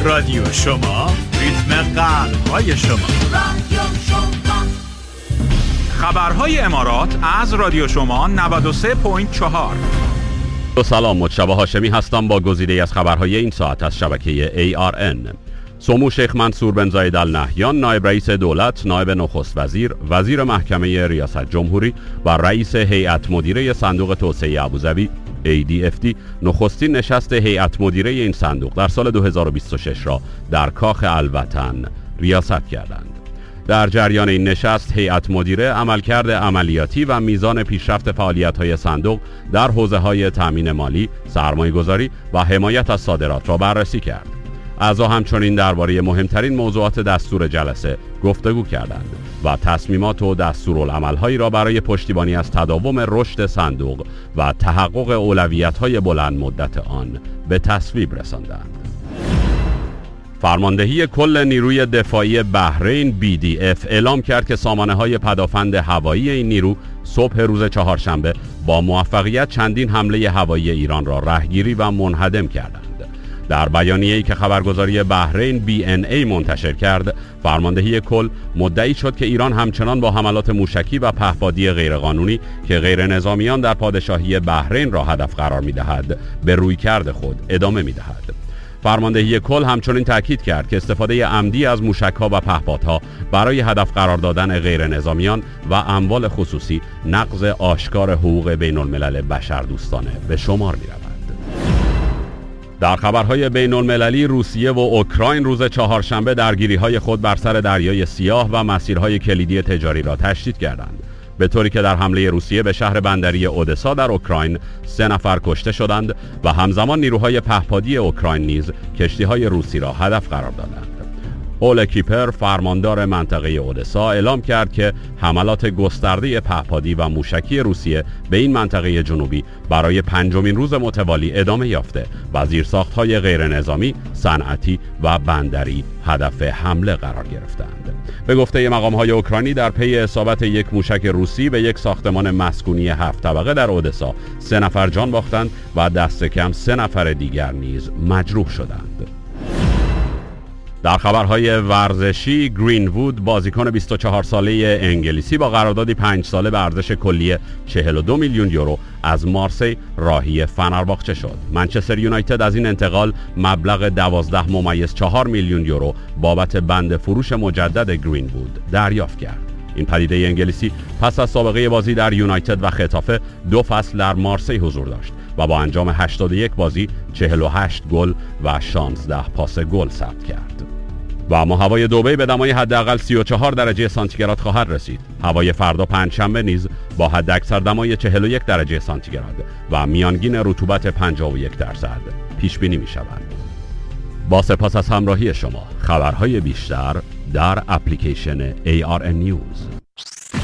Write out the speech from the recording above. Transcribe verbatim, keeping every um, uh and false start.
رادیو شما، ریتم قلب‌های شما. رادیو شما. خبرهای امارات از رادیو شما نود و سه و چهار. سلام، مجتبی هاشمی هستم با گزیده از خبرهای این ساعت از شبکه ای آر ان. سمو شیخ منصور بن زاید ال نهیان، نایب رئیس دولت، نایب نخست وزیر، وزیر محکمه ریاست جمهوری و رئیس هیئت مدیره صندوق توسعه ابوظبی ای دی اف دی نخستین نشست هیئت مدیره این صندوق در سال دو هزار و بیست و شش را در کاخ الوطن ریاست کردند. در جریان این نشست هیئت مدیره عملکرد عملیاتی و میزان پیشرفت فعالیت‌های صندوق در حوزه‌های تامین مالی، سرمایه‌گذاری و حمایت از صادرات را بررسی کرد. اعضا همچنین درباره مهمترین موضوعات دستور جلسه گفتگو کردند و تصمیمات و دستورالعمل‌هایی را برای پشتیبانی از تداوم رشد صندوق و تحقق اولویت‌های بلند مدت آن به تصویب رساندند. فرماندهی کل نیروی دفاعی بحرین بی دی اف اعلام کرد که سامانه‌های پدافند هوایی این نیرو صبح روز چهارشنبه با موفقیت چندین حمله هوایی ایران را رهگیری و منهدم کردند. در بیانیه‌ای که خبرگزاری بحرین بی ان ای منتشر کرد، فرماندهی کل مدعی شد که ایران همچنان با حملات موشکی و پهپادی غیرقانونی که غیر نظامیان در پادشاهی بحرین را هدف قرار می‌دهد، به رویکرد خود ادامه می‌دهد. فرماندهی کل همچنین تاکید کرد که استفاده عمدی از موشک‌ها و پهپادها برای هدف قرار دادن غیر نظامیان و اموال خصوصی نقض آشکار حقوق بین الملل بشردوستانه به شمار می‌رود. در خبرهای بین المللی، روسیه و اوکراین روز چهارشنبه درگیری‌های خود بر سر دریای سیاه و مسیرهای کلیدی تجاری را تشدید کردند، به طوری که در حمله روسیه به شهر بندری اودسا در اوکراین سه نفر کشته شدند و همزمان نیروهای پهپادی اوکراین نیز کشتی‌های روسی را هدف قرار دادند. اول کیپر، فرماندار منطقه اودسا، اعلام کرد که حملات گسترده پهپادی و موشکی روسیه به این منطقه جنوبی برای پنجمین روز متوالی ادامه یافته و زیرساخت‌های غیر نظامی، صنعتی و بندری هدف حمله قرار گرفتند. به گفته مقام‌های اوکراینی، در پی اصابت یک موشک روسی به یک ساختمان مسکونی هفت طبقه در اودسا، سه نفر جان باختند و دست کم سه نفر دیگر نیز مجروح شدند. در خبرهای ورزشی، گرین‌وود، بازیکن بیست و چهار ساله انگلیسی با قراردادی پنج ساله به ارزش کلی چهل و دو میلیون یورو از مارسی راهی فنرباغچه شد. منچستر یونایتد از این انتقال مبلغ دوازده ممیز چهار میلیون یورو بابت بند فروش مجدد گرین‌وود دریافت کرد. این پدیده انگلیسی پس از سابقه بازی در یونایتد و خطافه دو فصل در مارسی حضور داشت و با انجام هشتاد و یک بازی چهل و هشت گل و شانزده پاس گل ثبت کرد. و اما هوای دبی به دمای حداقل سی و چهار درجه سانتیگراد خواهد رسید. هوای فردا پنجشنبه نیز با حداکثر دمای چهل و یک درجه سانتیگراد و میانگین رطوبت پنجاه و یک درصد پیش بینی می شود. با سپاس از همراهی شما. خبرهای بیشتر در اپلیکیشن ای آر ان نیوز.